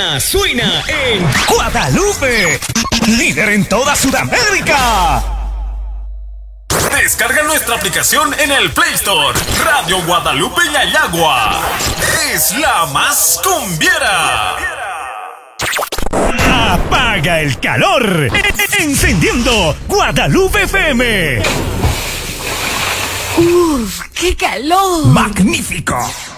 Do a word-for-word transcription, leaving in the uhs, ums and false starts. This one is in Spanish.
Suena, suena en Guadalupe, líder en toda Sudamérica. Descarga nuestra aplicación en el Play Store. Radio Guadalupe Yayagua es la más cumbiera. Apaga el calor, encendiendo Guadalupe F M. ¡Uf, qué calor! ¡Magnífico!